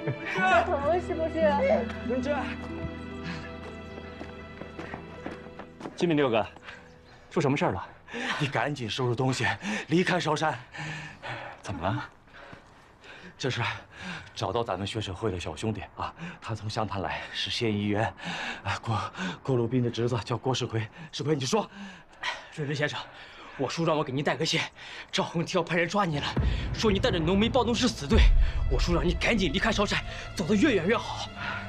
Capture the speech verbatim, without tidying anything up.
小童是不是？ 文珍， 金明六哥，出什么事儿了？ 你赶紧收拾东西，离开韶山。 怎么了？ 这是找到咱们学生会的小兄弟啊，他从湘潭来，是县议员，啊，郭郭路斌的侄子叫郭世奎。世奎，你说， 瑞瑞先生，我叔让我给您带个信，赵恒提要派人抓你了，说你带着农民暴动是死罪，我叔让你赶紧离开韶山，走得越远越好。